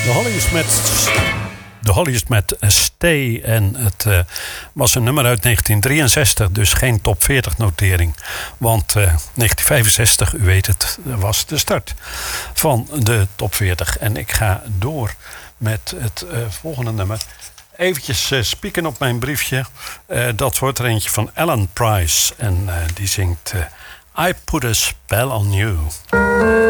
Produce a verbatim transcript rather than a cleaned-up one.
De Hollies met, de Hollies met Stay. En het uh, was een nummer uit negentien drieënzestig, dus geen top veertig notering. Want uh, negentien vijfenzestig, u weet het, was de start van de top veertig. En ik ga door met het uh, volgende nummer. Eventjes uh, spieken op mijn briefje. Uh, dat wordt er eentje van Alan Price. En uh, die zingt uh, I Put a Spell on You.